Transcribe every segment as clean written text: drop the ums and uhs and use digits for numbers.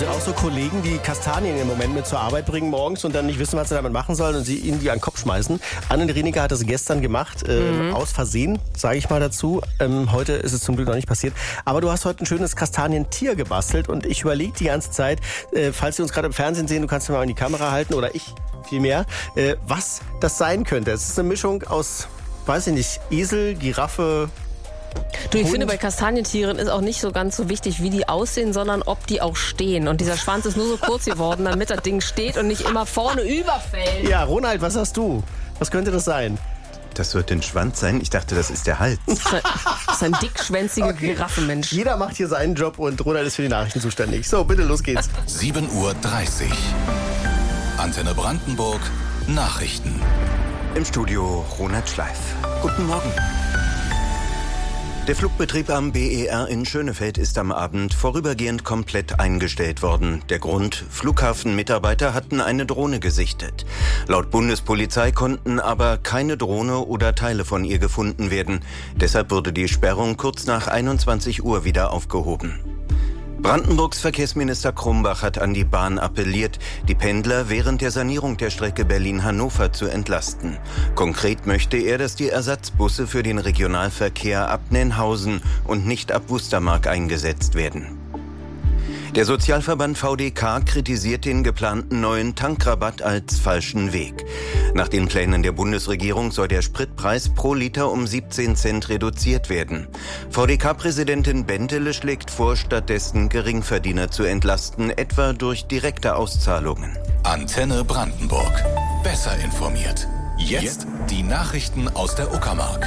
Sie auch so Kollegen, die Kastanien im Moment mit zur Arbeit bringen morgens und dann nicht wissen, was sie damit machen sollen und sie ihnen die an den Kopf schmeißen? Anne Rienecker hat das gestern gemacht, aus Versehen, sage ich mal dazu. Heute ist es zum Glück noch nicht passiert. Aber du hast heute ein schönes Kastanientier gebastelt und ich überlege die ganze Zeit, falls Sie uns gerade im Fernsehen sehen, du kannst dir mal in die Kamera halten oder ich vielmehr, was das sein könnte. Es ist eine Mischung aus, weiß ich nicht, Esel, Giraffe. Du, ich finde, bei Kastanientieren ist auch nicht so ganz so wichtig, wie die aussehen, sondern ob die auch stehen. Und dieser Schwanz ist nur so kurz geworden, damit das Ding steht und nicht immer vorne überfällt. Ja, Ronald, was hast du? Was könnte das sein? Das wird ein Schwanz sein? Ich dachte, das ist der Hals. Das ist ein dickschwänziger Giraffenmensch. Jeder macht hier seinen Job und Ronald ist für die Nachrichten zuständig. So, bitte, los geht's. 7:30 Uhr. Antenne Brandenburg. Nachrichten. Im Studio Ronald Schleif. Guten Morgen. Der Flugbetrieb am BER in Schönefeld ist am Abend vorübergehend komplett eingestellt worden. Der Grund: Flughafenmitarbeiter hatten eine Drohne gesichtet. Laut Bundespolizei konnten aber keine Drohne oder Teile von ihr gefunden werden. Deshalb wurde die Sperrung kurz nach 21 Uhr wieder aufgehoben. Brandenburgs Verkehrsminister Krumbach hat an die Bahn appelliert, die Pendler während der Sanierung der Strecke Berlin-Hannover zu entlasten. Konkret möchte er, dass die Ersatzbusse für den Regionalverkehr ab Nennhausen und nicht ab Wustermark eingesetzt werden. Der Sozialverband VDK kritisiert den geplanten neuen Tankrabatt als falschen Weg. Nach den Plänen der Bundesregierung soll der Spritpreis pro Liter um 17 Cent reduziert werden. VDK-Präsidentin Bentele schlägt vor, stattdessen Geringverdiener zu entlasten, etwa durch direkte Auszahlungen. Antenne Brandenburg. Besser informiert. Jetzt die Nachrichten aus der Uckermark.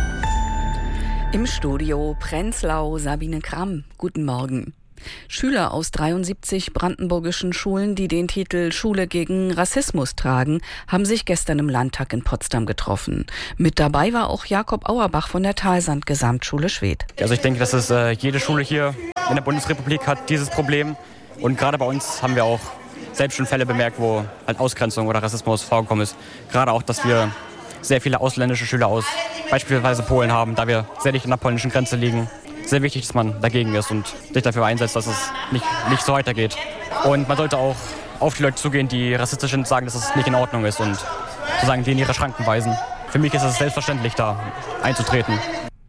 Im Studio Prenzlau Sabine Kramm. Guten Morgen. Schüler aus 73 brandenburgischen Schulen, die den Titel Schule gegen Rassismus tragen, haben sich gestern im Landtag in Potsdam getroffen. Mit dabei war auch Jakob Auerbach von der Talsand Gesamtschule Schwedt. Also ich denke, dass jede Schule hier in der Bundesrepublik hat dieses Problem. Und gerade bei uns haben wir auch selbst schon Fälle bemerkt, wo halt Ausgrenzung oder Rassismus vorgekommen ist. Gerade auch, dass wir sehr viele ausländische Schüler aus beispielsweise Polen haben, da wir sehr dicht an der polnischen Grenze liegen. Sehr wichtig, dass man dagegen ist und sich dafür einsetzt, dass es nicht so weitergeht. Und man sollte auch auf die Leute zugehen, die rassistisch sind, sagen, dass es nicht in Ordnung ist und sozusagen die in ihre Schranken weisen. Für mich ist es selbstverständlich, da einzutreten.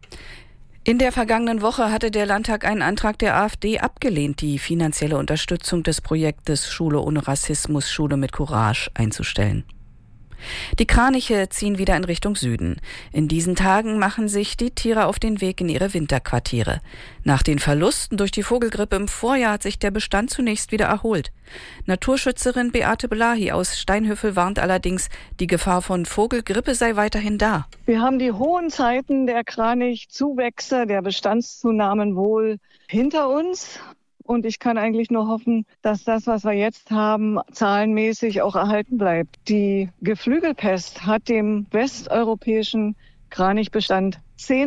In der vergangenen Woche hatte der Landtag einen Antrag der AfD abgelehnt, die finanzielle Unterstützung des Projektes Schule ohne Rassismus, Schule mit Courage einzustellen. Die Kraniche ziehen wieder in Richtung Süden. In diesen Tagen machen sich die Tiere auf den Weg in ihre Winterquartiere. Nach den Verlusten durch die Vogelgrippe im Vorjahr hat sich der Bestand zunächst wieder erholt. Naturschützerin Beate Belahi aus Steinhöfel warnt allerdings, die Gefahr von Vogelgrippe sei weiterhin da. Wir haben die hohen Zeiten der Kranichzuwächse, der Bestandszunahmen wohl hinter uns. Und ich kann eigentlich nur hoffen, dass das, was wir jetzt haben, zahlenmäßig auch erhalten bleibt. Die Geflügelpest hat dem westeuropäischen Kranichbestand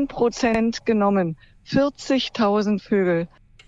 10% genommen. 40.000 Vögel.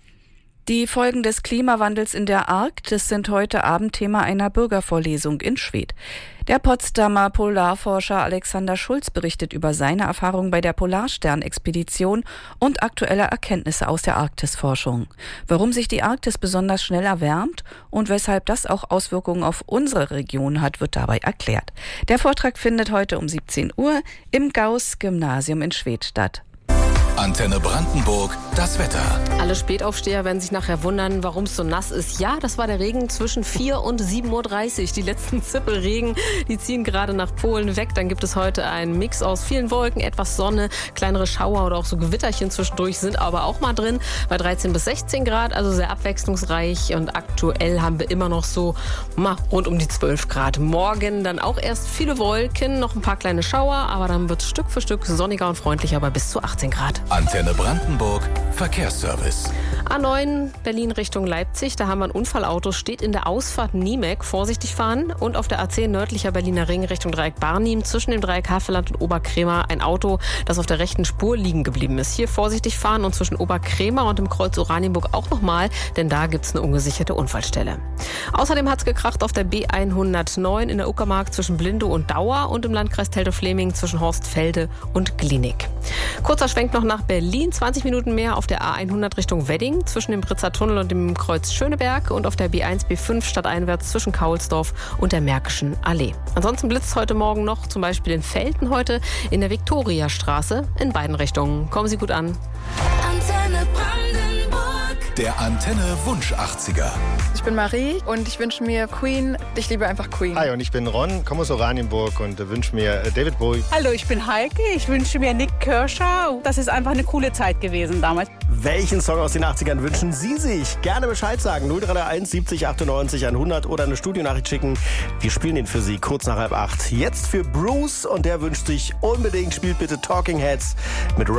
Die Folgen des Klimawandels in der Arktis sind heute Abend Thema einer Bürgervorlesung in Schwedt. Der Potsdamer Polarforscher Alexander Schulz berichtet über seine Erfahrungen bei der Polarstern-Expedition und aktuelle Erkenntnisse aus der Arktisforschung. Warum sich die Arktis besonders schnell erwärmt und weshalb das auch Auswirkungen auf unsere Region hat, wird dabei erklärt. Der Vortrag findet heute um 17 Uhr im Gauß-Gymnasium in Schwedt statt. Antenne Brandenburg, das Wetter. Alle Spätaufsteher werden sich nachher wundern, warum es so nass ist. Ja, das war der Regen zwischen 4 und 7:30 Uhr. Die letzten Zippelregen, die ziehen gerade nach Polen weg. Dann gibt es heute einen Mix aus vielen Wolken, etwas Sonne, kleinere Schauer oder auch so Gewitterchen zwischendurch sind aber auch mal drin. Bei 13 bis 16 Grad, also sehr abwechslungsreich. Und aktuell haben wir immer noch so rund um die 12 Grad. Morgen dann auch erst viele Wolken, noch ein paar kleine Schauer, aber dann wird es Stück für Stück sonniger und freundlicher bei bis zu 18 Grad. Antenne Brandenburg, Verkehrsservice. A9 Berlin Richtung Leipzig, da haben wir ein Unfallauto, steht in der Ausfahrt Niemek, vorsichtig fahren. Und auf der A10 nördlicher Berliner Ring Richtung Dreieck Barnim, zwischen dem Dreieck Havelland und Oberkrämer ein Auto, das auf der rechten Spur liegen geblieben ist. Hier vorsichtig fahren und zwischen Oberkrämer und dem Kreuz Oranienburg auch nochmal, denn da gibt es eine ungesicherte Unfallstelle. Außerdem hat es gekracht auf der B109 in der Uckermark zwischen Blindow und Dauer und im Landkreis Teltow-Fläming zwischen Horstfelde und Glienig. Kurzer Schwenk noch nach nach Berlin, 20 Minuten mehr auf der A100 Richtung Wedding zwischen dem Britzer Tunnel und dem Kreuz Schöneberg und auf der B1, B5 stadteinwärts zwischen Kaulsdorf und der Märkischen Allee. Ansonsten blitzt heute Morgen noch, zum Beispiel in Velten heute in der Viktoriastraße in beiden Richtungen. Kommen Sie gut an. Antenne Brandenburg. Der Antenne Wunsch 80er. Ich bin Marie und ich wünsche mir Queen. Ich liebe einfach Queen. Hi, und ich bin Ron, komme aus Oranienburg und wünsche mir David Bowie. Hallo, ich bin Heike. Ich wünsche mir Nick Kershaw. Das ist einfach eine coole Zeit gewesen damals. Welchen Song aus den 80ern wünschen Sie sich? Gerne Bescheid sagen. 0331 70 98 100 oder eine Studionachricht schicken. Wir spielen den für Sie kurz nach 7:30. Jetzt für Bruce und der wünscht sich unbedingt, spielt bitte Talking Heads mit